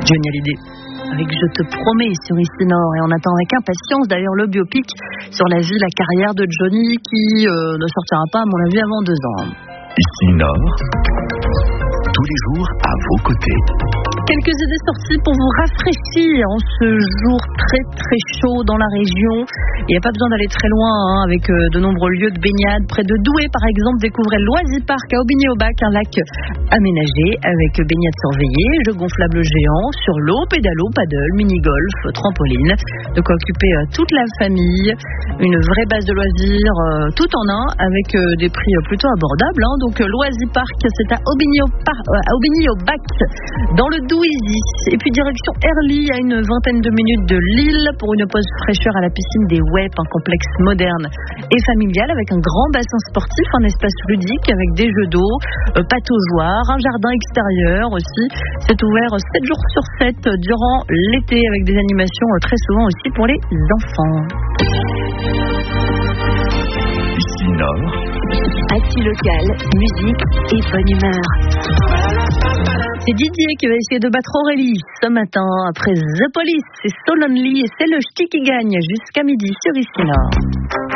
Johnny Hallyday avec Je te promets sur Ici Nord, et on attend avec impatience d'ailleurs le biopic sur la vie, la carrière de Johnny qui ne sortira pas à mon avis avant 2 ans. Ici Nord, tous les jours à vos côtés. Quelques idées sorties pour vous rafraîchir en ce jour très très chaud dans la région. Il n'y a pas besoin d'aller très loin avec de nombreux lieux de baignade. Près de Douai par exemple, découvrez l'Oisipark à Aubigny-au-Bac, un lac aménagé avec baignade surveillée, jeux gonflables géants sur l'eau, pédalo, paddle, mini-golf, trampoline. De quoi occuper toute la famille. Une vraie base de loisirs tout en un avec des prix plutôt abordables. Donc l'Oisipark, c'est à Aubigny-au-Bac dans le Douaisis. Et puis direction Herly, à une vingtaine de minutes de Lille, pour une pause fraîcheur à la piscine des Wep, un complexe moderne et familial avec un grand bassin sportif, un espace ludique avec des jeux d'eau, pataugeoire, un jardin extérieur aussi. C'est ouvert 7 jours sur 7 durant l'été avec des animations très souvent aussi pour les enfants. Ici Nord, Actu local, musique et bonne humeur. C'est Didier qui va essayer de battre Aurélie ce matin après The Police. C'est So Lonely et c'est le ch'ti qui gagne jusqu'à midi sur Ici Nord.